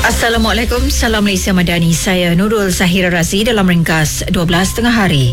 Assalamualaikum, Salam Malaysia Madani. Saya Nurul Zahira Razi dalam ringkas 12 tengah hari.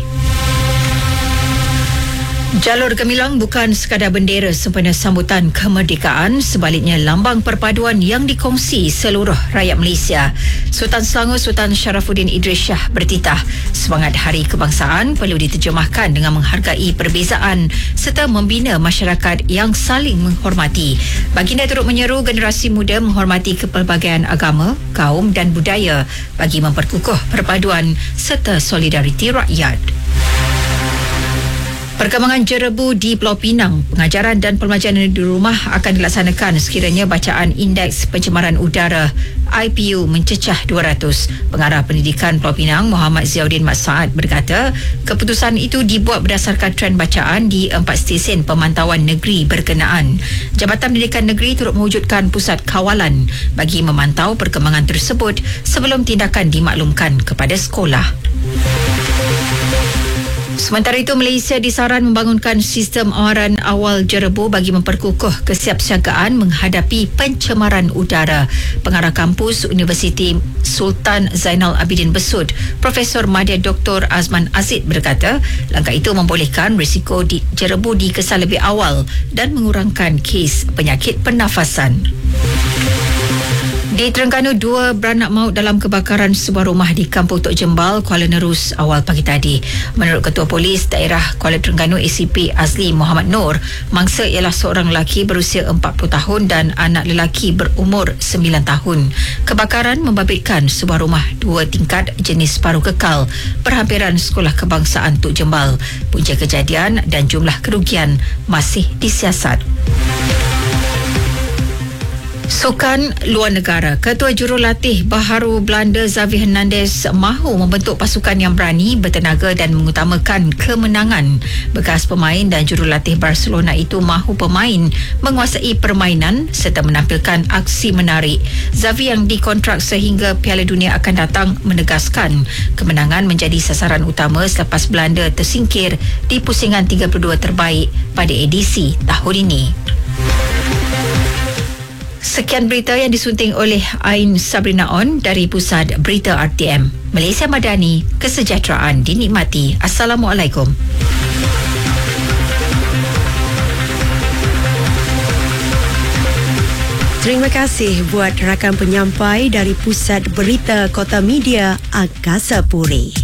Jalur Gemilang bukan sekadar bendera sempena sambutan kemerdekaan, sebaliknya lambang perpaduan yang dikongsi seluruh rakyat Malaysia. Sultan Selangor Sultan Sharafuddin Idris Shah bertitah, semangat Hari Kebangsaan perlu diterjemahkan dengan menghargai perbezaan serta membina masyarakat yang saling menghormati. Baginda turut menyeru generasi muda menghormati kepelbagaian agama, kaum dan budaya bagi memperkukuh perpaduan serta solidariti rakyat. Perkembangan jerebu di Pulau Pinang, pengajaran dan pembelajaran di rumah akan dilaksanakan sekiranya bacaan Indeks Pencemaran Udara IPU mencecah 200. Pengarah Pendidikan Pulau Pinang Muhammad Ziauddin Mat Saad berkata, keputusan itu dibuat berdasarkan trend bacaan di 4 stesen pemantauan negeri berkenaan. Jabatan Pendidikan Negeri turut mewujudkan pusat kawalan bagi memantau perkembangan tersebut sebelum tindakan dimaklumkan kepada sekolah. Sementara itu, Malaysia disaran membangunkan sistem awaran awal jerebu bagi memperkukuh kesiapsiagaan menghadapi pencemaran udara. Pengarah kampus Universiti Sultan Zainal Abidin Besut, Profesor Madya Dr. Azman Azid berkata, langkah itu membolehkan risiko jerebu dikesan lebih awal dan mengurangkan kes penyakit pernafasan. Di Terengganu, 2 beranak maut dalam kebakaran sebuah rumah di Kampung Tok Jembal, Kuala Nerus awal pagi tadi. Menurut Ketua Polis Daerah Kuala Terengganu ACP Azli Muhammad Noor, mangsa ialah seorang lelaki berusia 40 tahun dan anak lelaki berumur 9 tahun. Kebakaran membabitkan sebuah rumah 2 tingkat jenis paruh kekal berhampiran Sekolah Kebangsaan Tok Jembal. Punca kejadian dan jumlah kerugian masih disiasat. Sukan luar negara, Ketua Jurulatih Baharu Belanda Xavi Hernandez mahu membentuk pasukan yang berani, bertenaga dan mengutamakan kemenangan. Bekas pemain dan jurulatih Barcelona itu mahu pemain menguasai permainan serta menampilkan aksi menarik. Xavi yang dikontrak sehingga Piala Dunia akan datang menegaskan kemenangan menjadi sasaran utama selepas Belanda tersingkir di pusingan 32 terbaik pada edisi tahun ini. Sekian berita yang disunting oleh Ain Sabrina On dari Pusat Berita RTM. Malaysia Madani, kesejahteraan dinikmati. Assalamualaikum. Terima kasih buat rakan penyampai dari Pusat Berita Kota Media Angkasa Puri.